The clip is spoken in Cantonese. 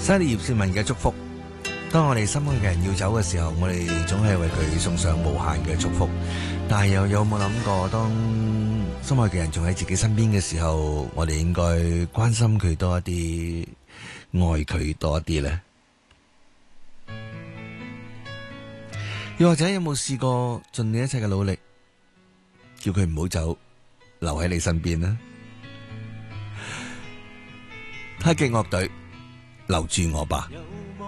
沙利葉倩文嘅祝福。當我哋心愛嘅人要走嘅時候，我哋總係為佢送上無限嘅祝福。但係又有冇諗過，當心愛嘅人仲喺自己身邊嘅時候，我哋應該關心佢多一啲，愛佢多一啲呢？又或者有冇試過盡你一切嘅努力，叫佢唔好走，留喺你身邊呢？太極樂隊，留住我吧。